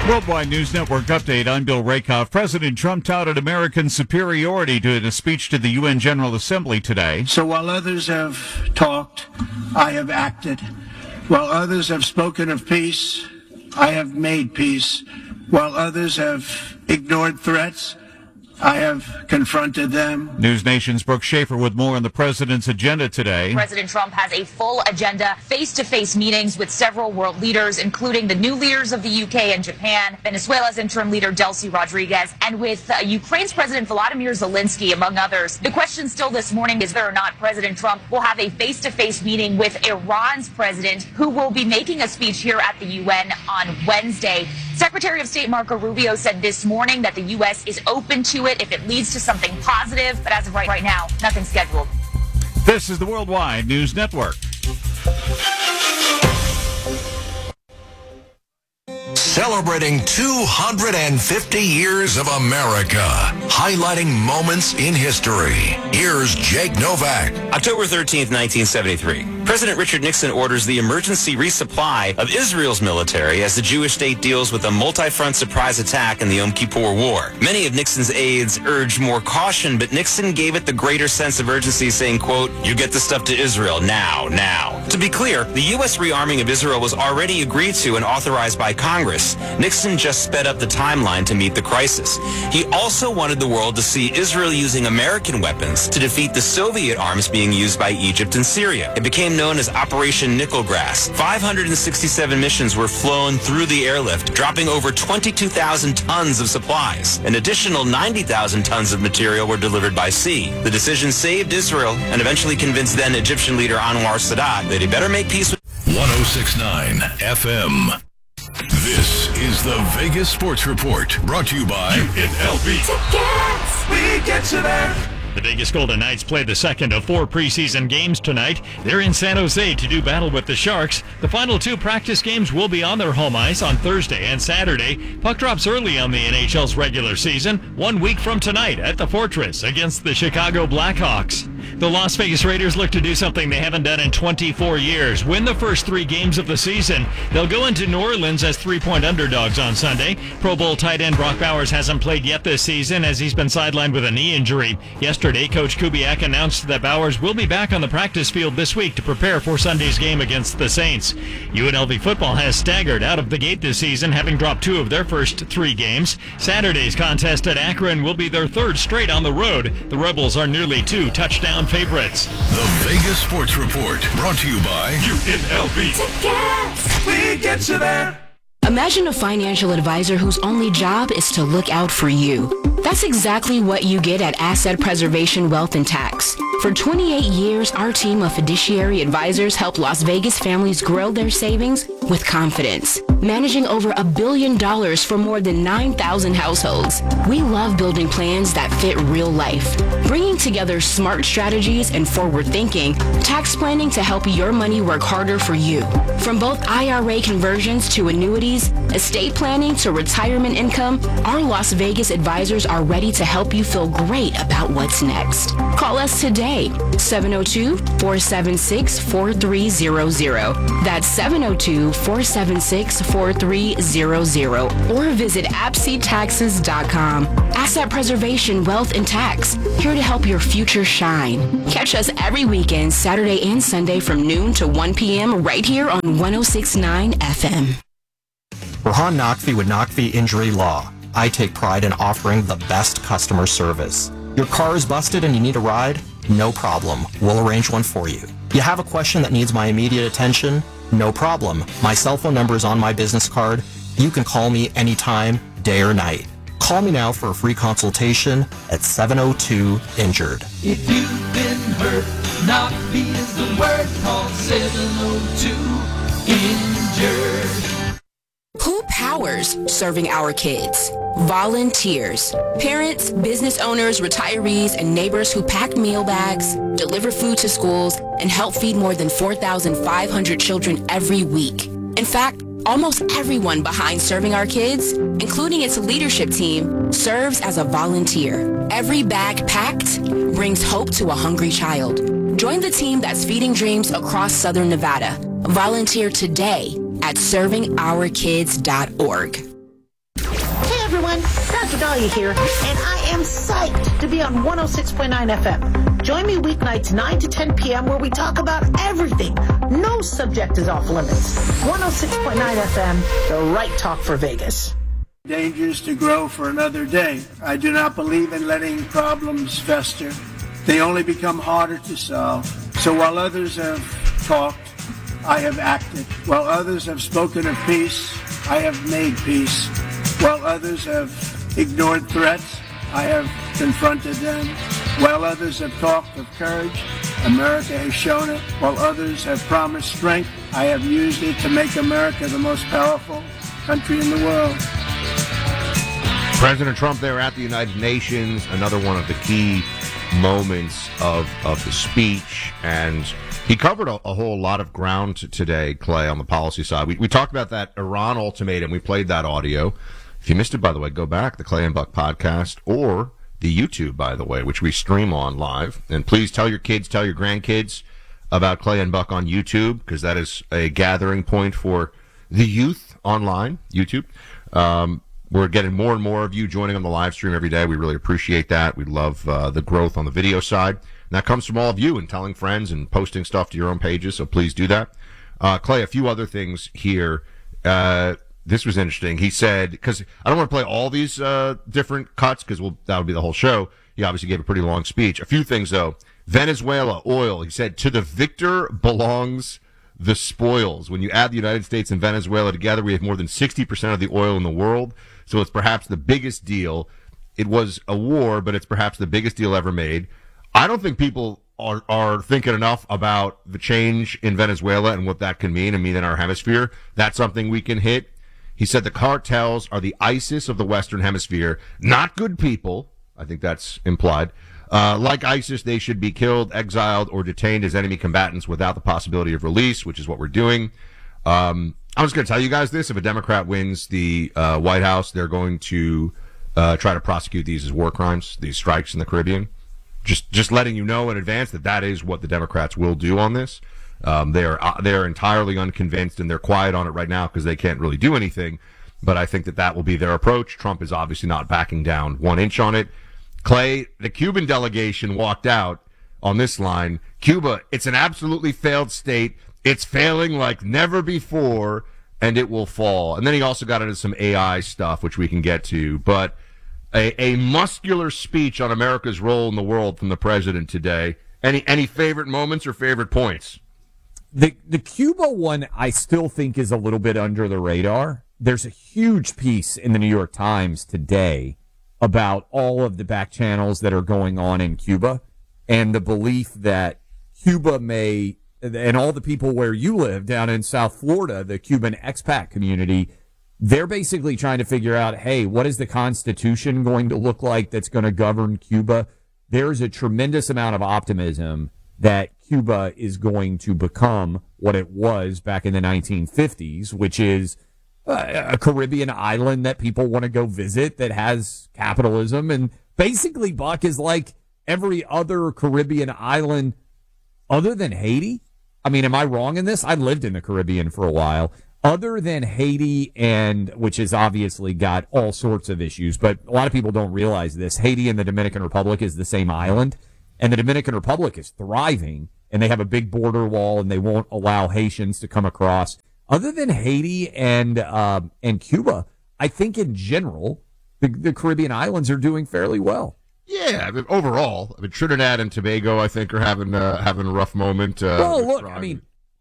Worldwide News Network update. I'm Bill Rakoff. President Trump touted American superiority in a speech to the UN General Assembly today. So while others have talked, I have acted. While others have spoken of peace, I have made peace. While others have ignored threats, I have confronted them. News Nation's Brooke Schaefer with more on the president's agenda today. President Trump has a full agenda, face-to-face meetings with several world leaders, including the new leaders of the UK and Japan, Venezuela's interim leader Delcy Rodriguez, and with Ukraine's President Volodymyr Zelensky, among others. The question still this morning is whether or not President Trump will have a face-to-face meeting with Iran's president, who will be making a speech here at the UN on Wednesday. Secretary of State Marco Rubio said this morning that the U.S. is open to it if it leads to something positive, but as of right now, nothing scheduled. This is the Worldwide News Network. Celebrating 250 years of America, highlighting moments in history. Here's Jake Novak. October 13th, 1973. President Richard Nixon orders the emergency resupply of Israel's military as the Jewish state deals with a multi-front surprise attack in the Yom Kippur War. Many of Nixon's aides urged more caution, but Nixon gave it the greater sense of urgency, saying, quote, "You get the stuff to Israel now, now." To be clear, the U.S. rearming of Israel was already agreed to and authorized by Congress. Nixon just sped up the timeline to meet the crisis. He also wanted the world to see Israel using American weapons to defeat the Soviet arms being used by Egypt and Syria. It became known as Operation Nickelgrass. 567 missions were flown through the airlift, dropping over 22,000 tons of supplies. An additional 90,000 tons of material were delivered by sea. The decision saved Israel and eventually convinced then Egyptian leader Anwar Sadat that he better make peace with 106.9 FM. This is the Vegas Sports Report, brought to you by UNLV. Tickets! We get you there. The Vegas Golden Knights play the second of 4 preseason games tonight. They're in San Jose to do battle with the Sharks. The final 2 practice games will be on their home ice on Thursday and Saturday. Puck drops early on the NHL's regular season, 1 week from tonight at the Fortress against the Chicago Blackhawks. The Las Vegas Raiders look to do something they haven't done in 24 years, win the first 3 games of the season. They'll go into New Orleans as 3-point underdogs on Sunday. Pro Bowl tight end Brock Bowers hasn't played yet this season as he's been sidelined with a knee injury. Yesterday, Coach Kubiak announced that Bowers will be back on the practice field this week to prepare for Sunday's game against the Saints. UNLV football has staggered out of the gate this season, having dropped 2 of their first 3 games. Saturday's contest at Akron will be their 3rd straight on the road. The Rebels are nearly 2 touchdown favorites. The Vegas Sports Report, brought to you by UNLV. Tickets! We get you there. Imagine a financial advisor whose only job is to look out for you. That's exactly what you get at Asset Preservation Wealth and Tax. For 28 years, our team of fiduciary advisors help Las Vegas families grow their savings with confidence, managing over $1 billion for more than 9,000 households. We love building plans that fit real life, bringing together smart strategies and forward thinking, tax planning to help your money work harder for you. From both IRA conversions to annuities, estate planning to retirement income, our Las Vegas advisors are ready to help you feel great about what's next. Call us today, 702-476-4300. That's 702-476-4300. Or visit AppSeataxes.com. Asset Preservation Wealth and Tax, here to help your future shine. Catch us every weekend, Saturday and Sunday from noon to 1 p.m. right here on 106.9 FM. Rahan Naqvi with Naqvi Injury Law. I take pride in offering the best customer service. Your car is busted and you need a ride? No problem. We'll arrange one for you. You have a question that needs my immediate attention? No problem. My cell phone number is on my business card. You can call me anytime, day or night. Call me now for a free consultation at 702-INJURED. If you've been hurt, Naqvi is the word. Call 702-INJURED. Who powers serving our kids? Volunteers. Parents, business owners, retirees, and neighbors who pack meal bags, deliver food to schools, and help feed more than 4,500 children every week. In fact, almost everyone behind Serving Our Kids, including its leadership team, serves as a volunteer. Every bag packed brings hope to a hungry child. Join the team that's feeding dreams across Southern Nevada. Volunteer today at ServingOurKids.org. everyone. Dr. Dahlia here, and I am psyched to be on 106.9 FM. Join me weeknights 9 to 10 p.m. where we talk about everything. No subject is off limits. 106.9 FM, the right talk for Vegas. Dangers to grow for another day. I do not believe in letting problems fester. They only become harder to solve. So while others have talked, I have acted. While others have spoken of peace, I have made peace. While others have ignored threats, I have confronted them. While others have talked of courage, America has shown it. While others have promised strength, I have used it to make America the most powerful country in the world. President Trump there at the United Nations, another one of the key moments of the speech, and he covered a whole lot of ground today, Clay, on the policy side. We talked about that Iran ultimatum. We played that audio. If you missed it, by the way, go back, the Clay and Buck podcast, or the YouTube, by the way, which we stream on live. And please tell your kids, tell your grandkids about Clay and Buck on YouTube, because that is a gathering point for the youth online, YouTube. We're getting more and more of you joining on the live stream every day. We really appreciate that. We love the growth on the video side. And that comes from all of you and telling friends and posting stuff to your own pages, so please do that. Clay, a few other things here. This was interesting. He said, because I don't want to play all these different cuts, because that'll be the whole show. He obviously gave a pretty long speech. A few things, though. Venezuela, oil. He said, to the victor belongs the spoils. When you add the United States and Venezuela together, we have more than 60% of the oil in the world. So it's perhaps the biggest deal. It was a war, but it's perhaps the biggest deal ever made. I don't think people are thinking enough about the change in Venezuela and what that can mean in our hemisphere. That's something we can hit. He said the cartels are the ISIS of the Western Hemisphere, not good people. I think that's implied. Like ISIS, they should be killed, exiled, or detained as enemy combatants without the possibility of release, which is what we're doing. I'm just going to tell you guys this. If a Democrat wins the White House, they're going to try to prosecute these as war crimes, these strikes in the Caribbean. Just letting you know in advance that is what the Democrats will do on this. They're entirely unconvinced, and they're quiet on it right now because they can't really do anything. But I think that will be their approach. Trump is obviously not backing down 1 inch on it. Clay, the Cuban delegation walked out on this line. Cuba, it's an absolutely failed state. It's failing like never before, and it will fall. And then he also got into some AI stuff, which we can get to. But a muscular speech on America's role in the world from the president today. Any favorite moments or favorite points? The Cuba one I still think is a little bit under the radar. There's a huge piece in the New York Times today about all of the back channels that are going on in Cuba and the belief that Cuba may, and all the people where you live down in South Florida, the Cuban expat community, they're basically trying to figure out, hey, what is the Constitution going to look like that's going to govern Cuba? There's a tremendous amount of optimism that Cuba is going to become what it was back in the 1950s, which is a Caribbean island that people want to go visit that has capitalism. And basically, Buck is like every other Caribbean island other than Haiti. I mean, am I wrong in this? I lived in the Caribbean for a while. Other than Haiti, and which has obviously got all sorts of issues, but a lot of people don't realize this. Haiti and the Dominican Republic is the same island, and the Dominican Republic is thriving, and they have a big border wall, and they won't allow Haitians to come across. Other than Haiti and Cuba, I think in general, the Caribbean islands are doing fairly well. Yeah, overall, Trinidad and Tobago, I think, are having a rough moment. Well, look, I mean,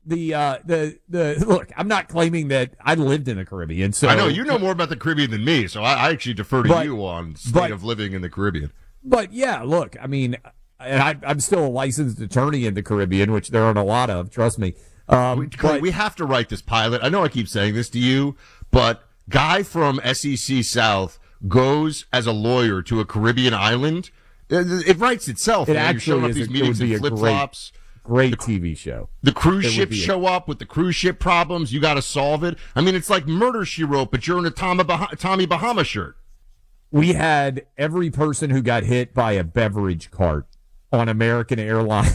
the look, I'm not claiming that I lived in the Caribbean, so I know you know more about the Caribbean than me, so I actually defer to you on state of living in the Caribbean. But yeah, look, I mean, and I'm still a licensed attorney in the Caribbean, which there aren't a lot of, trust me. We have to write this pilot. I know I keep saying this to you, but guy from SEC South goes as a lawyer to a Caribbean island. It writes itself. It man. actually You're showing up these meetings in flip-flops. Great TV show. The cruise ships show up with the cruise ship problems. You got to solve it. I mean, it's like Murder, She Wrote, but you're in a Tommy Bahama shirt. We had every person who got hit by a beverage cart on American Airlines.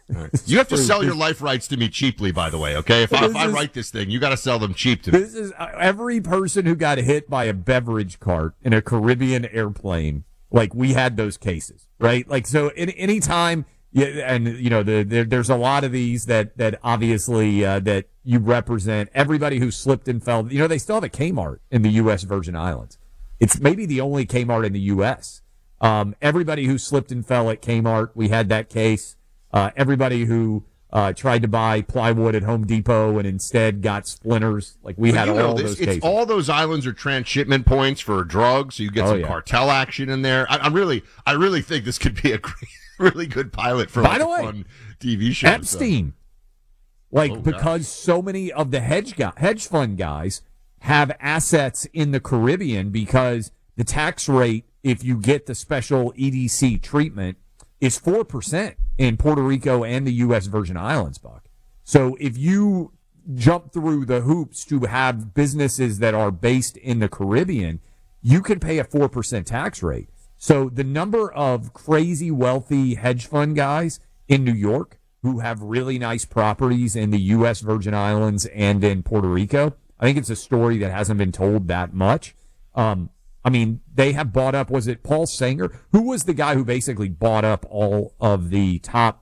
You have to sell your life rights to me cheaply, by the way, okay? If I write this thing, you got to sell them cheap to me. This is every person who got hit by a beverage cart in a Caribbean airplane. Like, we had those cases, right? Like, so any time, and you know, there's a lot of these that obviously that you represent. Everybody who slipped and fell. You know, they still have a Kmart in the U.S. Virgin Islands. It's maybe the only Kmart in the U.S. Everybody who slipped and fell at Kmart, we had that case. Everybody who tried to buy plywood at Home Depot and instead got splinters, like we had all those cases. All those islands are transshipment points for drugs, so you get some cartel action in there. I really think this could be a really good pilot for a fun TV show. Epstein, because so many of the hedge fund guys have assets in the Caribbean because the tax rate, if you get the special EDC treatment, is 4% in Puerto Rico and the U.S. Virgin Islands, Buck. So if you jump through the hoops to have businesses that are based in the Caribbean, you can pay a 4% tax rate. So the number of crazy wealthy hedge fund guys in New York who have really nice properties in the U.S. Virgin Islands and in Puerto Rico, I think it's a story that hasn't been told that much. I mean, they have bought up, was it Paul Sanger? Who was the guy who basically bought up all of the top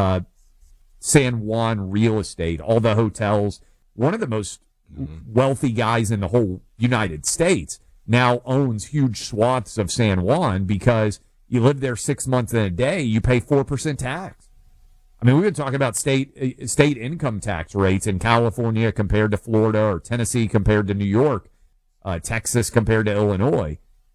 San Juan real estate, all the hotels? One of the most wealthy guys in the whole United States now owns huge swaths of San Juan because you live there 6 months in a day, you pay 4% tax. I mean, we've been talking about state income tax rates in California compared to Florida or Tennessee compared to New York. Texas compared to Illinois,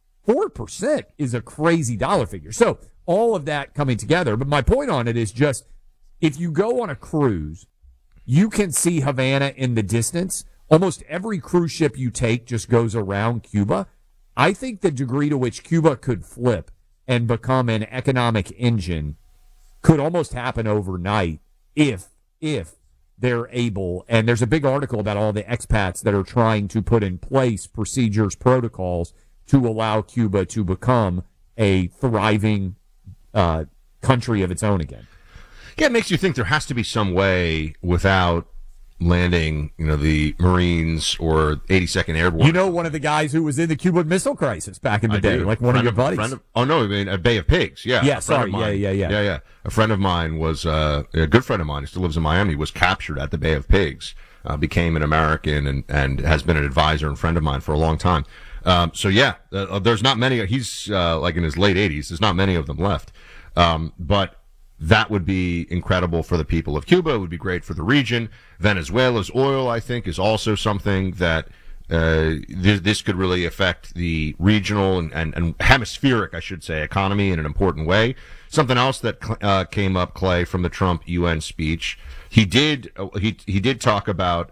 4% is a crazy dollar figure. So all of that coming together. But my point on it is just, if you go on a cruise, you can see Havana in the distance. Almost every cruise ship you take just goes around Cuba. I think the degree to which Cuba could flip and become an economic engine could almost happen overnight if they're able, and there's a big article about all the expats that are trying to put in place procedures, protocols to allow Cuba to become a thriving country of its own again. Yeah, it makes you think there has to be some way without landing, the Marines or 82nd Airborne. You know, one of the guys who was in the Cuban Missile Crisis back in the day, like one of your buddies. A Bay of Pigs. Yeah. Yeah, sorry. Yeah. A friend of mine was, a good friend of mine who still lives in Miami, was captured at the Bay of Pigs, became an American and has been an advisor and friend of mine for a long time. There's not many. He's like in his late 80s. There's not many of them left. But that would be incredible for the people of Cuba. It would be great for the region. Venezuela's oil, I think, is also something that this could really affect the regional and hemispheric, I should say, economy in an important way. Something else that came up, Clay, from the Trump UN speech, he did talk about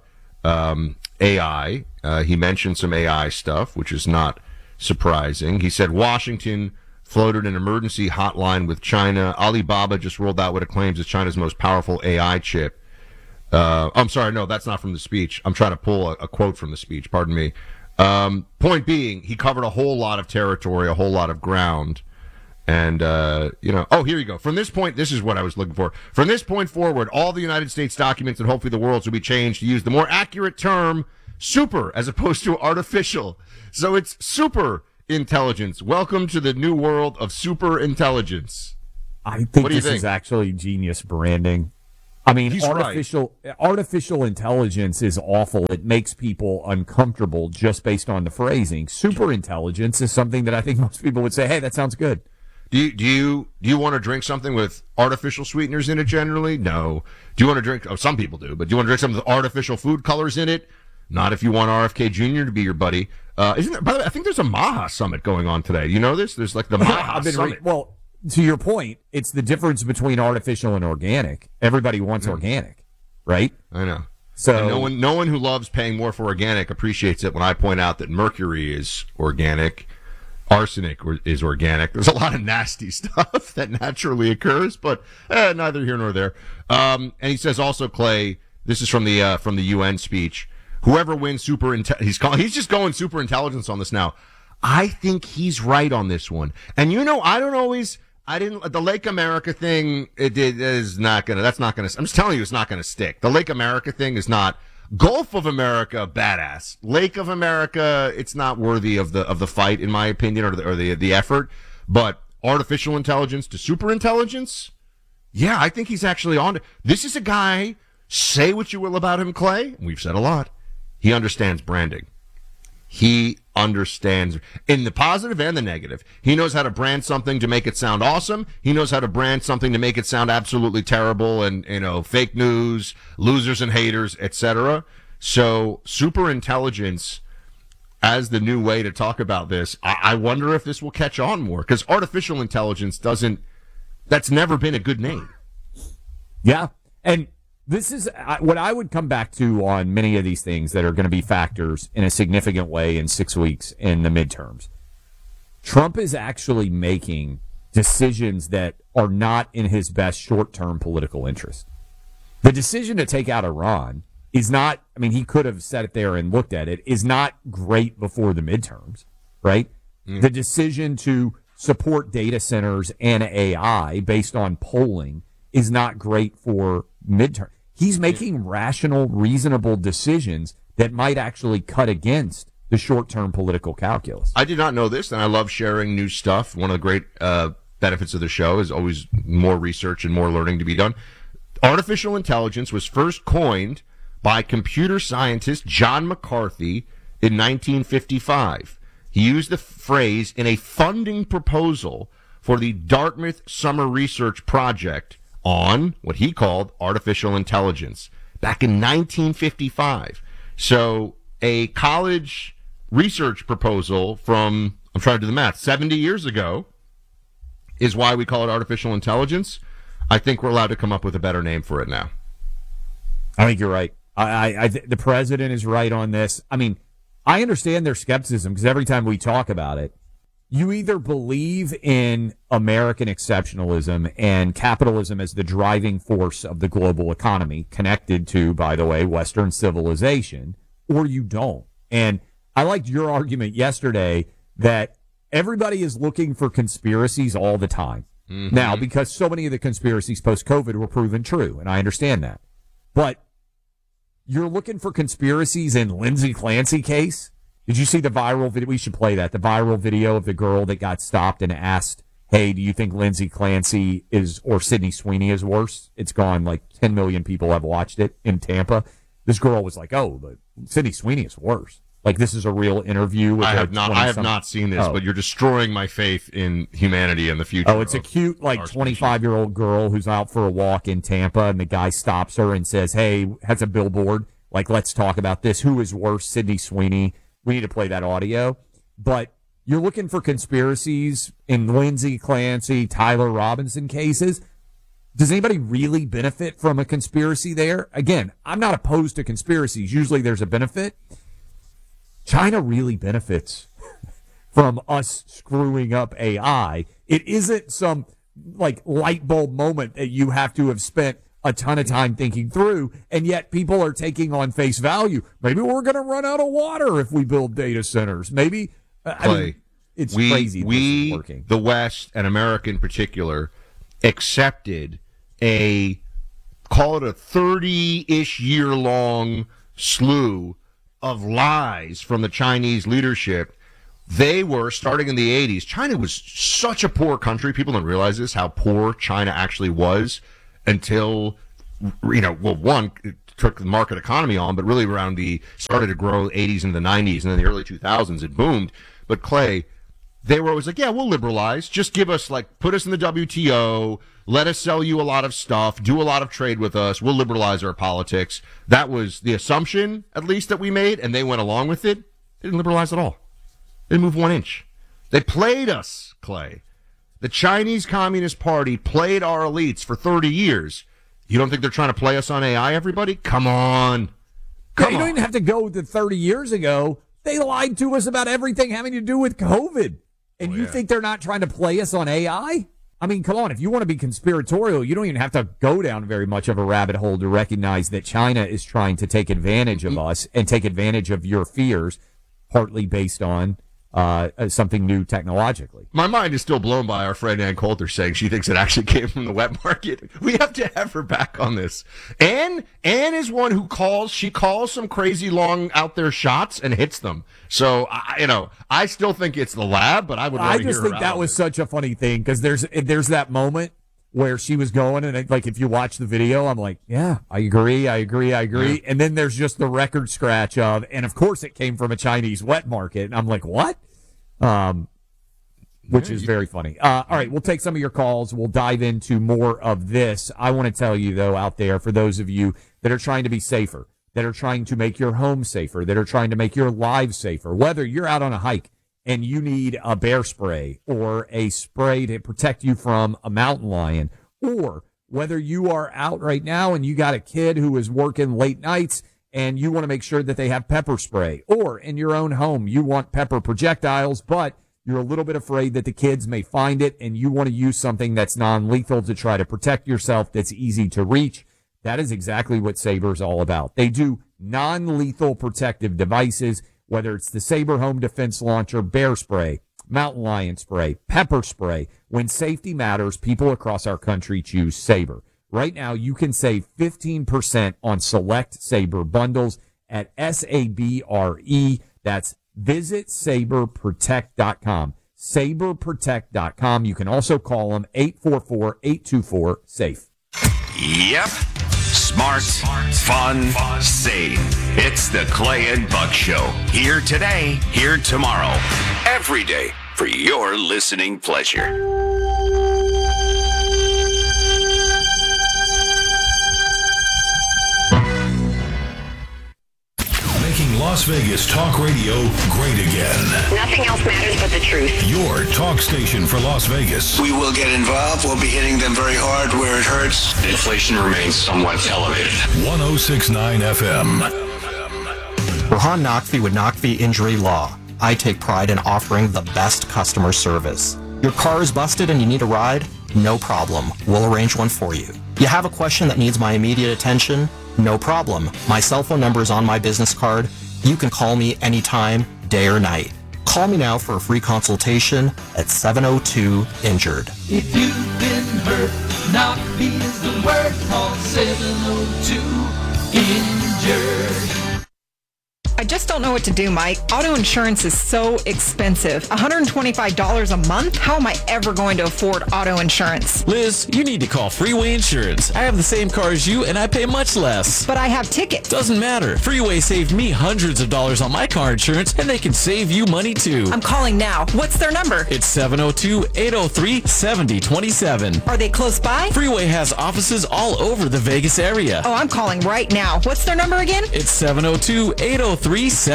AI. He mentioned some AI stuff, which is not surprising. He said Washington floated an emergency hotline with China. Alibaba just rolled out what it claims is China's most powerful AI chip. I'm sorry, no, that's not from the speech. I'm trying to pull a quote from the speech. Pardon me. Point being, he covered a whole lot of territory, a whole lot of ground. And, here you go. From this point, this is what I was looking for. From this point forward, all the United States documents and hopefully the world's will be changed to use the more accurate term super as opposed to artificial. So it's super intelligence. Welcome to the new world of super intelligence. I think this is actually genius branding. I mean, artificial intelligence is awful. It makes people uncomfortable just based on the phrasing. Super intelligence is something that I think most people would say, hey, that sounds good. Do you want to drink something with artificial sweeteners in it generally? No. Do you want to drink, some people do, but do you want to drink something with artificial food colors in it? Not if you want RFK Jr. to be your buddy. Isn't there, by the way, I think there's a Maha summit going on today. You know this? There's like the Maha summit. Well, to your point, it's the difference between artificial and organic. Everybody wants organic, right? I know. So and no one who loves paying more for organic appreciates it when I point out that mercury is organic, arsenic is organic. There's a lot of nasty stuff that naturally occurs, but neither here nor there. And he says also, Clay, this is from the UN speech. Whoever wins he's just going super intelligence on this now. I think he's right on this one. And I don't always I didn't. The Lake America thing, that's not gonna. I'm just telling you, it's not gonna stick. The Lake America thing is not. Gulf of America, badass. Lake of America, it's not worthy of the fight, in my opinion, or the effort. But artificial intelligence to super intelligence, yeah, I think he's actually on it. This is a guy. Say what you will about him, Clay. We've said a lot. He understands branding. He understands in the positive and the negative. He knows how to brand something to make it sound awesome. He knows how to brand something to make it sound absolutely terrible and, fake news, losers and haters, etc. So super intelligence as the new way to talk about this. I wonder if this will catch on more because artificial intelligence that's never been a good name. Yeah. And this is what I would come back to on many of these things that are going to be factors in a significant way in 6 weeks in the midterms. Trump is actually making decisions that are not in his best short-term political interest. The decision to take out Iran is not, he could have sat it there and looked at it, is not great before the midterms, right? The decision to support data centers and AI based on polling is not great for midterm. He's making rational, reasonable decisions that might actually cut against the short-term political calculus. I did not know this, and I love sharing new stuff. One of the great benefits of the show is always more research and more learning to be done. Artificial intelligence was first coined by computer scientist John McCarthy in 1955. He used the phrase in a funding proposal for the Dartmouth Summer Research Project on what he called artificial intelligence back in 1955. So a college research proposal from, I'm trying to do the math, 70 years ago is why we call it artificial intelligence. I think we're allowed to come up with a better name for it now. I think you're right. The president is right on this. I understand their skepticism because every time we talk about it, you either believe in American exceptionalism and capitalism as the driving force of the global economy, connected to, by the way, Western civilization, or you don't. And I liked your argument yesterday that everybody is looking for conspiracies all the time. Mm-hmm. Now, because so many of the conspiracies post-COVID were proven true, and I understand that. But you're looking for conspiracies in Lindsay Clancy case? Did you see the viral video? We should play that. The viral video of the girl that got stopped and asked, hey, do you think Lindsay Clancy or Sydney Sweeney is worse? It's gone like 10 million people have watched it in Tampa. This girl was like, oh, but Sydney Sweeney is worse. Like, this is a real interview. With I have not seen this, but you're destroying my faith in humanity and the future. Oh, it's a cute, 25-year-old girl who's out for a walk in Tampa, and the guy stops her and says, hey, has a billboard, let's talk about this. Who is worse, Sydney Sweeney? We need to play that audio. But you're looking for conspiracies in Lindsay Clancy, Tyler Robinson cases. Does anybody really benefit from a conspiracy there? Again, I'm not opposed to conspiracies. Usually there's a benefit. China really benefits from us screwing up AI. It isn't some light bulb moment that you have to have spent a ton of time thinking through, and yet people are taking on face value. Maybe we're going to run out of water if we build data centers. Maybe it's crazy. We, working. The West and America in particular, accepted call it a 30-ish year-long slew of lies from the Chinese leadership. They were, starting in the 80s, China was such a poor country. People don't realize this, how poor China actually was until, one, it took the market economy on, but really started to grow 80s into the 90s, and then the early 2000s, it boomed. But Clay, they were always like, yeah, we'll liberalize. Just give us, put us in the WTO, let us sell you a lot of stuff, do a lot of trade with us, we'll liberalize our politics. That was the assumption, at least, that we made, and they went along with it. They didn't liberalize at all. They didn't move 1 inch. They played us, Clay. The Chinese Communist Party played our elites for 30 years. You don't think they're trying to play us on AI, everybody? Come on. You don't even have to go to 30 years ago. They lied to us about everything having to do with COVID. And you think they're not trying to play us on AI? Come on. If you want to be conspiratorial, you don't even have to go down very much of a rabbit hole to recognize that China is trying to take advantage of us and take advantage of your fears, partly based on something new technologically. My mind is still blown by our friend Ann Coulter saying she thinks it actually came from the wet market. We have to have her back on this. Ann is one who calls some crazy long out there shots and hits them. So, I still think it's the lab, but I would rather I just hear her think out that on was it. such a funny thing because there's that moment where she was going and like if you watch the video, I'm like, yeah, I agree. Yeah. And then there's just the record scratch and of course it came from a Chinese wet market. And I'm like, what? Which is very funny. All right, we'll take some of your calls. We'll dive into more of this. I want to tell you, though, out there, for those of you that are trying to be safer, that are trying to make your home safer, that are trying to make your lives safer, whether you're out on a hike and you need a bear spray or a spray to protect you from a mountain lion, or whether you are out right now and you got a kid who is working late nights and you want to make sure that they have pepper spray, or in your own home, you want pepper projectiles, but you're a little bit afraid that the kids may find it and you want to use something that's non-lethal to try to protect yourself that's easy to reach. That is exactly what Saber's all about. They do non-lethal protective devices, whether it's the Saber Home Defense Launcher, bear spray, mountain lion spray, pepper spray. When safety matters, people across our country choose Saber. Right now, you can save 15% on select Saber bundles at SABRE. That's visit saberprotect.com. Saberprotect.com. You can also call them 844-824-SAFE. Yep. Smart, fun, sane. It's the Clay and Buck Show. Here today, here tomorrow. Every day for your listening pleasure. Making Las Vegas talk radio great again. Nothing else matters but the truth. Your talk station for Las Vegas. We will get involved. We'll be hitting them very hard where it hurts. Inflation remains somewhat elevated. 106.9 FM. Rahan Naqvi with Naqvi Injury Law. I take pride in offering the best customer service. Your car is busted and you need a ride? No problem. We'll arrange one for you. You have a question that needs my immediate attention? No problem. My cell phone number is on my business card. You can call me anytime, day or night. Call me now for a free consultation at 702-INJURED. If you've been hurt, Naqvi is the word. Call 702-INJURED. I just don't know what to do, Mike. Auto insurance is so expensive. $125 a month? How am I ever going to afford auto insurance? Liz, you need to call Freeway Insurance. I have the same car as you, and I pay much less. But I have tickets. Doesn't matter. Freeway saved me hundreds of dollars on my car insurance, and they can save you money, too. I'm calling now. What's their number? It's 702-803-7027. Are they close by? Freeway has offices all over the Vegas area. Oh, I'm calling right now. What's their number again? It's 702-803-7027.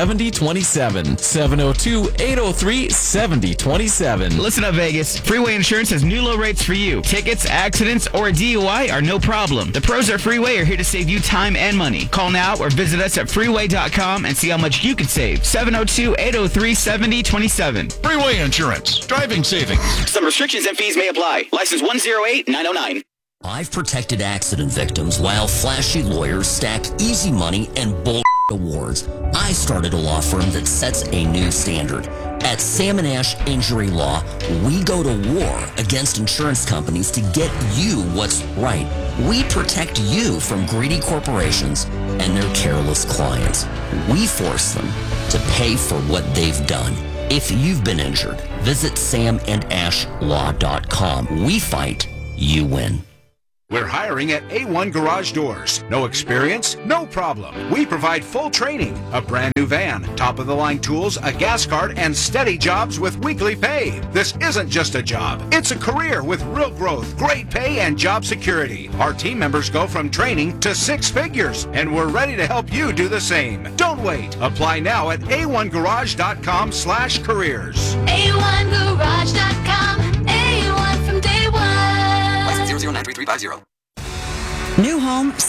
702-803-7027. Listen up, Vegas. Freeway Insurance has new low rates for you. Tickets, accidents, or a DUI are no problem. The pros at Freeway are here to save you time and money. Call now or visit us at freeway.com and see how much you can save. 702-803-7027. Freeway Insurance. Driving savings. Some restrictions and fees may apply. License 108909. I've protected accident victims while flashy lawyers stack easy money and bull awards. I started a law firm that sets a new standard. At Sam & Ash Injury Law, we go to war against insurance companies to get you what's right. We protect you from greedy corporations and their careless clients. We force them to pay for what they've done. If you've been injured, visit samandashlaw.com. We fight, you win. We're hiring at A1 Garage Doors. No experience? No problem. We provide full training, a brand new van, top-of-the-line tools, a gas card, and steady jobs with weekly pay. This isn't just a job. It's a career with real growth, great pay, and job security. Our team members go from training to 6 figures, and we're ready to help you do the same. Don't wait. Apply now at a1garage.com/careers. A1garage.com. A1 from day one. License 0093350. New home.